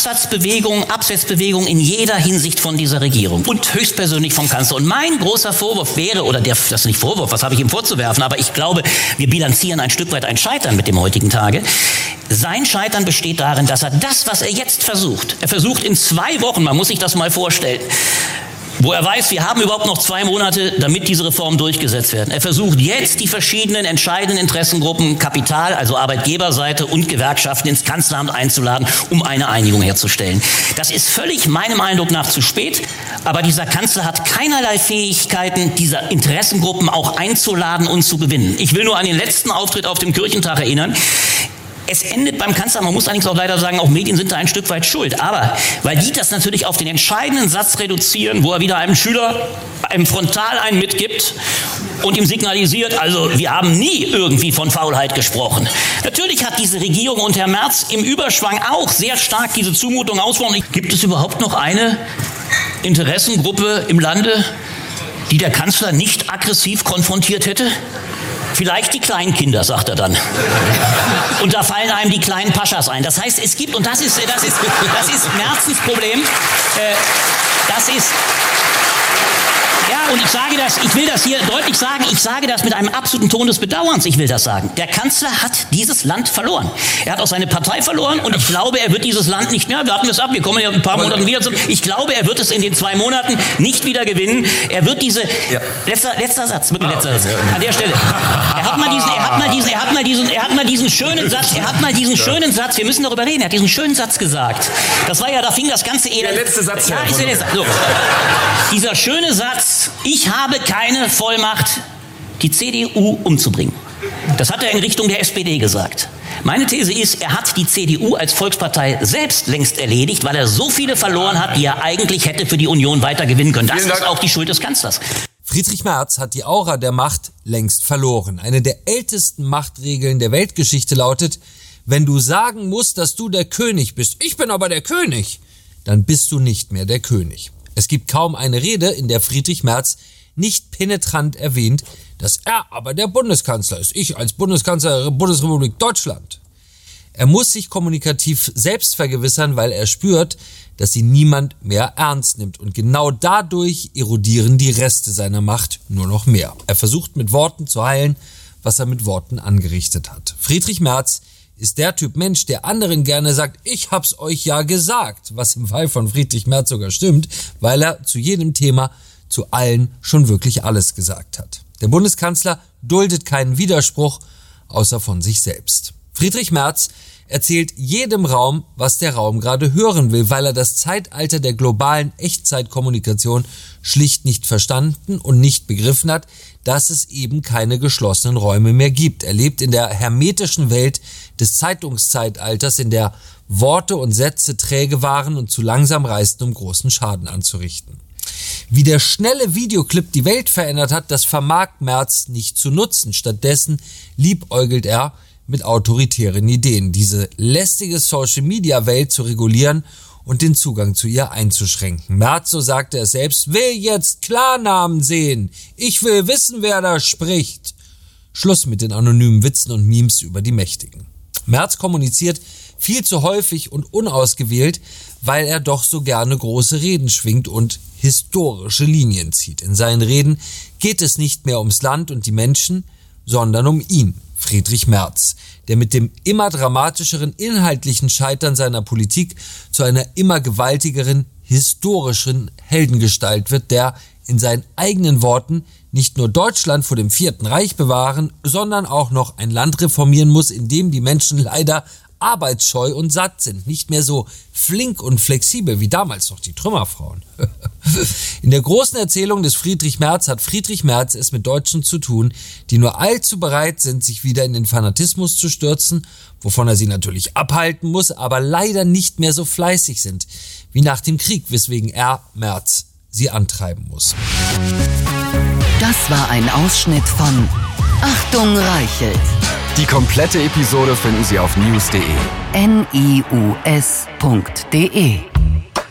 Absetzbewegung in jeder Hinsicht von dieser Regierung und höchstpersönlich vom Kanzler. Und mein großer Vorwurf wäre, das ist nicht Vorwurf, was habe ich ihm vorzuwerfen, aber ich glaube, wir bilanzieren ein Stück weit ein Scheitern mit dem heutigen Tage. Sein Scheitern besteht darin, dass er das, was er jetzt versucht, in 2 Wochen, man muss sich das mal vorstellen, wo er weiß, wir haben überhaupt noch 2 Monate, damit diese Reformen durchgesetzt werden. Er versucht jetzt, die verschiedenen entscheidenden Interessengruppen, Kapital, also Arbeitgeberseite und Gewerkschaften ins Kanzleramt einzuladen, um eine Einigung herzustellen. Das ist völlig meinem Eindruck nach zu spät, aber dieser Kanzler hat keinerlei Fähigkeiten, diese Interessengruppen auch einzuladen und zu gewinnen. Ich will nur an den letzten Auftritt auf dem Kirchentag erinnern. Es endet beim Kanzler, man muss allerdings auch leider sagen, auch Medien sind da ein Stück weit schuld. Aber weil die das natürlich auf den entscheidenden Satz reduzieren, wo er wieder einem Schüler einem frontal einen mitgibt und ihm signalisiert, also wir haben nie irgendwie von Faulheit gesprochen. Natürlich hat diese Regierung und Herr Merz im Überschwang auch sehr stark diese Zumutung ausgesprochen. Gibt es überhaupt noch eine Interessengruppe im Lande, die der Kanzler nicht aggressiv konfrontiert hätte? Vielleicht die Kleinkinder, sagt er dann. Und da fallen einem die kleinen Paschas ein. Das heißt, es gibt, und das ist Merzens Problem, und ich will das hier deutlich sagen, ich sage das mit einem absoluten Ton des Bedauerns, ich will das sagen. Der Kanzler hat dieses Land verloren. Er hat auch seine Partei verloren und ich glaube, er wird dieses Land nicht mehr, warten wir es ab, wir kommen ja in ein paar Monaten wieder zurück. Ich glaube, er wird es in den 2 Monaten nicht wieder gewinnen. Er wird letzter Satz, wirklich letzter Satz, an der Stelle. Er hat mal diesen schönen Satz, wir müssen darüber reden, er hat diesen schönen Satz gesagt. Das war ja, da fing das ganze Elend. Der letzte Satz. Ja, ist der letzte. So. Dieser schöne Satz, ich habe keine Vollmacht, die CDU umzubringen. Das hat er in Richtung der SPD gesagt. Meine These ist, er hat die CDU als Volkspartei selbst längst erledigt, weil er so viele verloren hat, die er eigentlich hätte für die Union weiter gewinnen können. Das ist auch die Schuld des Kanzlers. Friedrich Merz hat die Aura der Macht längst verloren. Eine der ältesten Machtregeln der Weltgeschichte lautet, wenn du sagen musst, dass du der König bist, ich bin aber der König, dann bist du nicht mehr der König. Es gibt kaum eine Rede, in der Friedrich Merz nicht penetrant erwähnt, dass er aber der Bundeskanzler ist. Ich als Bundeskanzler der Bundesrepublik Deutschland. Er muss sich kommunikativ selbst vergewissern, weil er spürt, dass ihn niemand mehr ernst nimmt. Und genau dadurch erodieren die Reste seiner Macht nur noch mehr. Er versucht mit Worten zu heilen, was er mit Worten angerichtet hat. Friedrich Merz ist der Typ Mensch, der anderen gerne sagt, ich hab's euch ja gesagt, was im Fall von Friedrich Merz sogar stimmt, weil er zu jedem Thema, zu allen schon wirklich alles gesagt hat. Der Bundeskanzler duldet keinen Widerspruch, außer von sich selbst. Friedrich Merz erzählt jedem Raum, was der Raum gerade hören will, weil er das Zeitalter der globalen Echtzeitkommunikation schlicht nicht verstanden und nicht begriffen hat, dass es eben keine geschlossenen Räume mehr gibt. Er lebt in der hermetischen Welt des Zeitungszeitalters, in der Worte und Sätze träge waren und zu langsam reisten, um großen Schaden anzurichten. Wie der schnelle Videoclip die Welt verändert hat, das vermag Merz nicht zu nutzen. Stattdessen liebäugelt er mit autoritären Ideen, diese lästige Social-Media-Welt zu regulieren und den Zugang zu ihr einzuschränken. Merz, so sagte er selbst, will jetzt Klarnamen sehen. Ich will wissen, wer da spricht. Schluss mit den anonymen Witzen und Memes über die Mächtigen. Merz kommuniziert viel zu häufig und unausgewählt, weil er doch so gerne große Reden schwingt und historische Linien zieht. In seinen Reden geht es nicht mehr ums Land und die Menschen, sondern um ihn, Friedrich Merz, der mit dem immer dramatischeren inhaltlichen Scheitern seiner Politik zu einer immer gewaltigeren historischen Heldengestalt wird, der in seinen eigenen Worten nicht nur Deutschland vor dem Vierten Reich bewahren, sondern auch noch ein Land reformieren muss, in dem die Menschen leider arbeitsscheu und satt sind, nicht mehr so flink und flexibel wie damals noch die Trümmerfrauen. In der großen Erzählung des Friedrich Merz hat Friedrich Merz es mit Deutschen zu tun, die nur allzu bereit sind, sich wieder in den Fanatismus zu stürzen, wovon er sie natürlich abhalten muss, aber leider nicht mehr so fleißig sind wie nach dem Krieg, weswegen er, Merz, sie antreiben muss. Das war ein Ausschnitt von Achtung Reichelt. Die komplette Episode finden Sie auf news.de. NIUS.de